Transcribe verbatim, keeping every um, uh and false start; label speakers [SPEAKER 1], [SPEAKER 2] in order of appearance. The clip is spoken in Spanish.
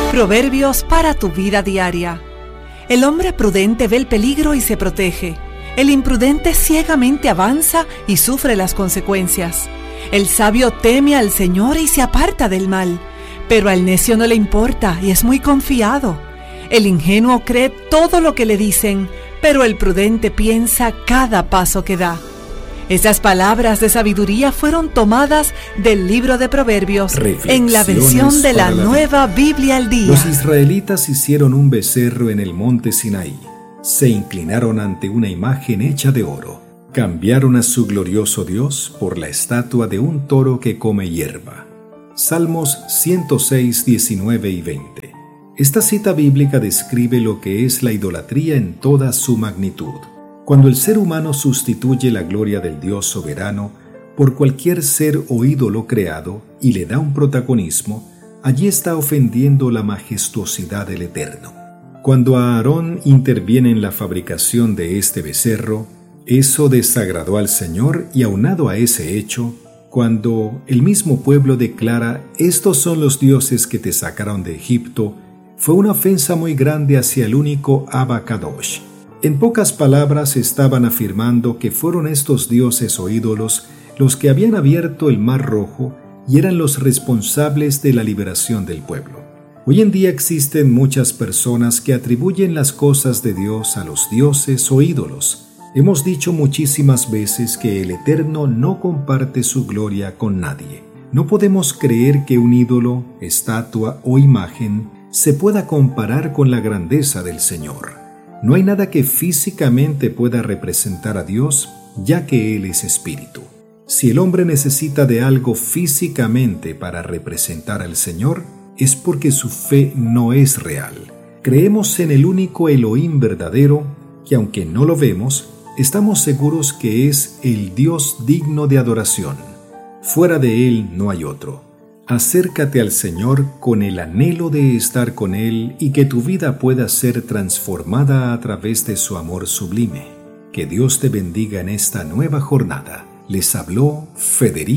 [SPEAKER 1] Proverbios para tu vida diaria. El hombre prudente ve el peligro y se protege. El imprudente ciegamente avanza y sufre las consecuencias. El sabio teme al Señor y se aparta del mal, pero al necio no le importa y es muy confiado. El ingenuo cree todo lo que le dicen, pero el prudente piensa cada paso que da. Esas palabras de sabiduría fueron tomadas del libro de Proverbios en la versión de la, la Nueva Biblia al Día.
[SPEAKER 2] Los israelitas hicieron un becerro en el monte Sinaí. Se inclinaron ante una imagen hecha de oro. Cambiaron a su glorioso Dios por la estatua de un toro que come hierba. Salmos ciento seis, diecinueve y veinte. Esta cita bíblica describe lo que es la idolatría en toda su magnitud. Cuando el ser humano sustituye la gloria del Dios soberano por cualquier ser o ídolo creado y le da un protagonismo, allí está ofendiendo la majestuosidad del Eterno. Cuando Aarón interviene en la fabricación de este becerro, eso desagradó al Señor y aunado a ese hecho, cuando el mismo pueblo declara «Estos son los dioses que te sacaron de Egipto», fue una ofensa muy grande hacia el único Abba Kadosh. En pocas palabras estaban afirmando que fueron estos dioses o ídolos los que habían abierto el Mar Rojo y eran los responsables de la liberación del pueblo. Hoy en día existen muchas personas que atribuyen las cosas de Dios a los dioses o ídolos. Hemos dicho muchísimas veces que el Eterno no comparte su gloria con nadie. No podemos creer que un ídolo, estatua o imagen se pueda comparar con la grandeza del Señor. No hay nada que físicamente pueda representar a Dios, ya que Él es espíritu. Si el hombre necesita de algo físicamente para representar al Señor, es porque su fe no es real. Creemos en el único Elohim verdadero, que aunque no lo vemos, estamos seguros que es el Dios digno de adoración. Fuera de Él no hay otro. Acércate al Señor con el anhelo de estar con Él y que tu vida pueda ser transformada a través de su amor sublime. Que Dios te bendiga en esta nueva jornada. Les habló Federico